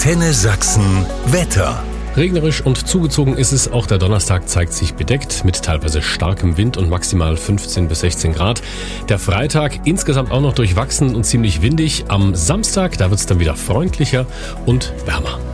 Antenne Sachsen Wetter. Regnerisch und zugezogen ist es. Auch der Donnerstag zeigt sich bedeckt mit teilweise starkem Wind und maximal 15 bis 16 Grad. Der Freitag insgesamt auch noch durchwachsen und ziemlich windig. Am Samstag, da wird es dann wieder freundlicher und wärmer.